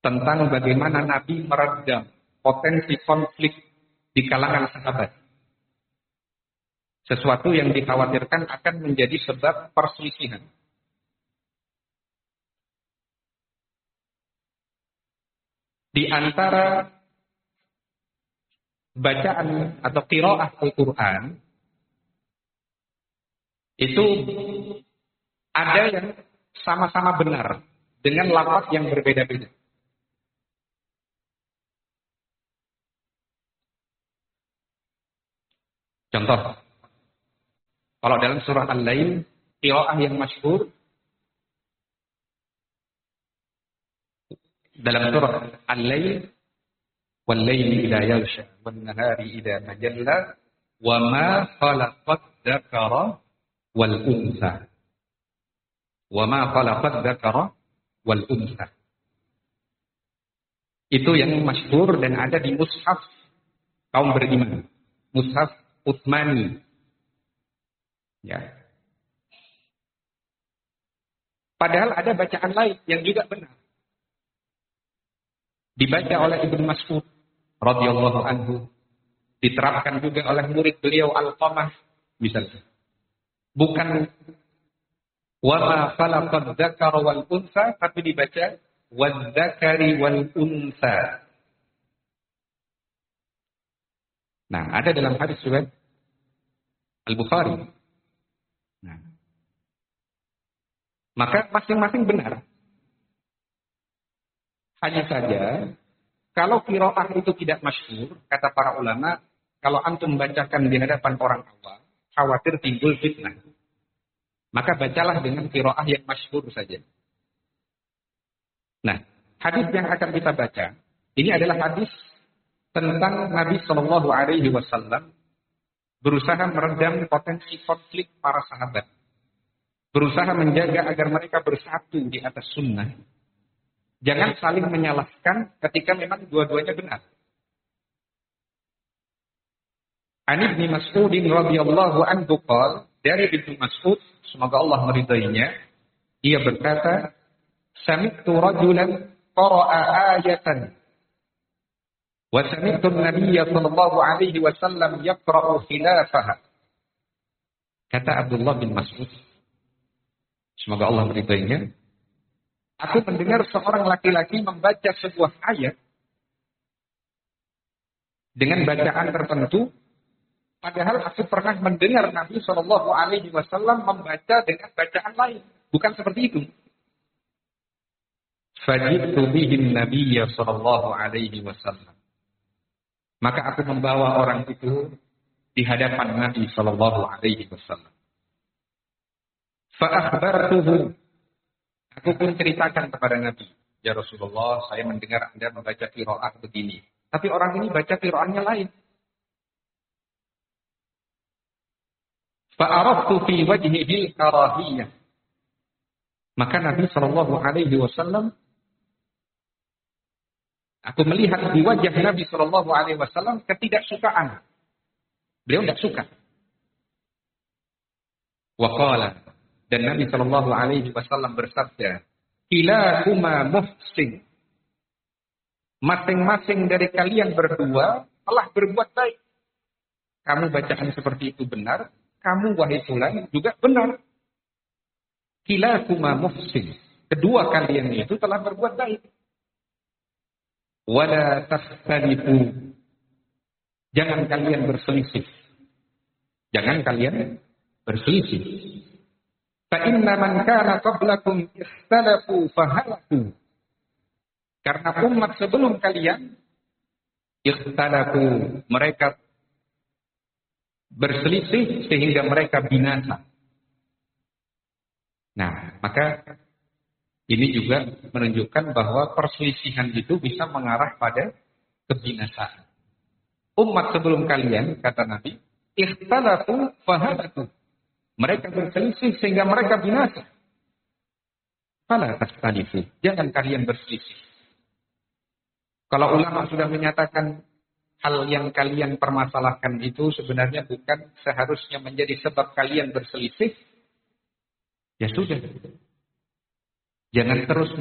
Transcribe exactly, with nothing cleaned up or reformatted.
tentang bagaimana Nabi meredam potensi konflik di kalangan sahabat. Sesuatu yang dikhawatirkan akan menjadi sebab perselisihan. Di antara bacaan atau qiraah Al-Quran, itu ada yang sama-sama benar dengan lafaz yang berbeda-beda. Contoh, kalau dalam surah Al-Lail, qiraah yang masyhur dalam surah Al-Lail, wal-laili idza yaghsha wan-nahari idza tajalla wa ma khalaqad dzakara wal untha. Wa ma khalaqad dzakara wal untha. Itu yang masyhur dan ada di mushaf kaum beriman. Mushaf Utsmani. Ya. Padahal ada bacaan lain yang juga benar. Dibaca oleh Ibnu Mas'ud radhiyallahu anhu, diterapkan juga oleh murid beliau Alqamah misalnya. Bukan wa ma khalaqad dzakara wal untha, tapi dibaca wadzakari wal untha. Nah, ada dalam hadis riwayat Al-Bukhari. Nah, maka masing-masing benar. Hanya saja, kalau qiraah itu tidak masyhur, kata para ulama, kalau antum bacakan di hadapan orang awam, khawatir timbul fitnah. Maka bacalah dengan qiraah yang masyhur saja. Nah, hadis yang akan kita baca, ini adalah hadis tentang Nabi Shallallahu Alaihi Wasallam berusaha meredam potensi konflik para sahabat, berusaha menjaga agar mereka bersatu di atas sunnah. Jangan saling menyalahkan ketika memang dua-duanya benar. An Ibnu Mas'ud radhiyallahu anhu qala, dari Ibnu Mas'ud, semoga Allah meridainya, ia berkata, sami'tu rajulan qara'a ayatan wa sami'tu an-nabiyya sallallahu alaihi wasallam yaqra'u khilafaha. Kata Abdullah bin Mas'ud, semoga Allah meridainya, aku mendengar seorang laki-laki membaca sebuah ayat dengan bacaan tertentu, padahal aku pernah mendengar Nabi Shallallahu Alaihi Wasallam membaca dengan bacaan lain, bukan seperti itu. Fajitu bihin Nabiyya Shallallahu Alaihi Wasallam. Maka aku membawa orang itu di hadapan Nabi Shallallahu Alaihi Wasallam. Fa akhbartuhu. Aku pun ceritakan kepada Nabi, ya Rasulullah, saya mendengar Anda membaca qiraah begini. Tapi orang ini baca qiraahnya lain. Fa'araftu fi wajhihi karahiyah. Maka Nabi Shallallahu Alaihi Wasallam, aku melihat di wajah Nabi Shallallahu Alaihi Wasallam ketidaksukaan. Beliau tidak suka. Wa qala, dan Nabi Shallallahu Alaihi Wasallam bersabda, kilahuma muhsin. Masing-masing dari kalian berdua telah berbuat baik. Kamu bacaan seperti itu benar, kamu wahai fulan juga benar. Kilahuma muhsin. Kedua kalian itu telah berbuat baik. Wala takhtalifu. Jangan kalian berselisih. Jangan kalian berselisih. Fa'inna man kana qablakum ikhtalafu fahalaku. Karena umat sebelum kalian ikhtalafu, mereka berselisih sehingga mereka binasa. Nah, maka ini juga menunjukkan bahwa perselisihan itu bisa mengarah pada kebinasaan. Umat sebelum kalian, kata Nabi, ikhtalafu fahalaku. Mereka berselisih sehingga mereka binasa. Fala takhtalifu. Jangan kalian berselisih. Kalau ulama sudah menyatakan hal yang kalian permasalahkan itu sebenarnya bukan seharusnya menjadi sebab kalian berselisih, ya sudah. Jangan terus